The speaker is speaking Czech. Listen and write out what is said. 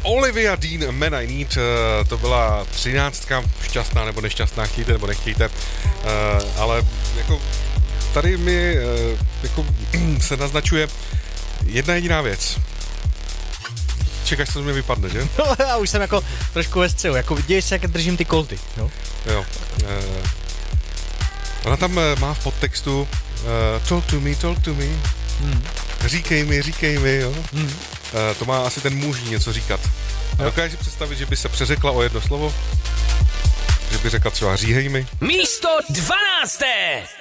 Olivia Dean, Man I Need, to byla 13, šťastná nebo nešťastná, chtějte nebo nechtějte, ale jako tady mi jako se naznačuje jedna jediná věc. Čekáš, co z mě vypadne, že? No, já už jsem jako trošku ve střehu, jako děj se, jak držím ty kolty, no. Jo. Ona tam má v podtextu talk to me. Říkej mi, jo. To má asi ten muž něco říkat. A dokážeš si představit, že by se přeřekla o jedno slovo? Že by řekla třeba říhej mi? Místo 12.